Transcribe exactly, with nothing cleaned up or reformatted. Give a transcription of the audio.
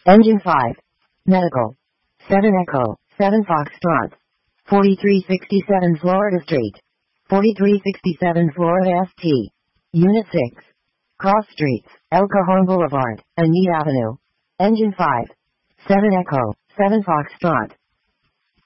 Engine five. Medical. seven Echo, seven Foxtrot. forty-three sixty-seven Florida Street. forty-three sixty-seven Florida S T. Unit six. Cross Streets, El Cajon Boulevard, and Meade Avenue. Engine five. seven Echo, seven Foxtrot.